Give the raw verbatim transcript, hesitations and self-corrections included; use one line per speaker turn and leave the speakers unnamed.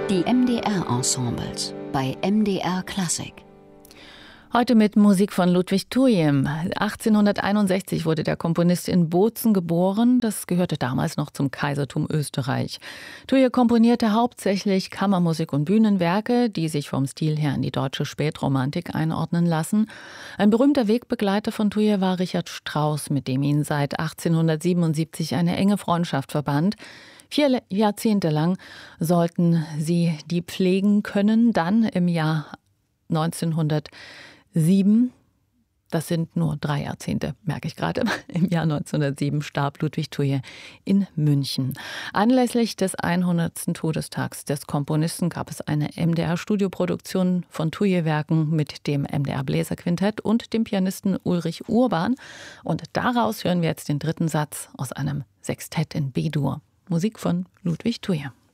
Die M D R-Ensembles bei M D R Klassik.
Heute mit Musik von Ludwig Thujem. achtzehnhunderteinundsechzig wurde der Komponist in Bozen geboren. Das gehörte damals noch zum Kaisertum Österreich. Thujem komponierte hauptsächlich Kammermusik und Bühnenwerke, die sich vom Stil her in die deutsche Spätromantik einordnen lassen. Ein berühmter Wegbegleiter von Thujem war Richard Strauss, mit dem ihn seit achtzehnhundertsiebenundsiebzig eine enge Freundschaft verband. Vier Jahrzehnte lang sollten sie die pflegen können. Dann im Jahr neunzehnhundertsieben, das sind nur drei Jahrzehnte, merke ich gerade, im Jahr neunzehnhundertsieben starb Ludwig Thujem in München. Anlässlich des hundertsten Todestags des Komponisten gab es eine M D R-Studioproduktion von Thujem-Werken mit dem M D R-Bläserquintett und dem Pianisten Ulrich Urban. Und daraus hören wir jetzt den dritten Satz aus einem Sextett in B-Dur. Musik von Ludwig Thujem.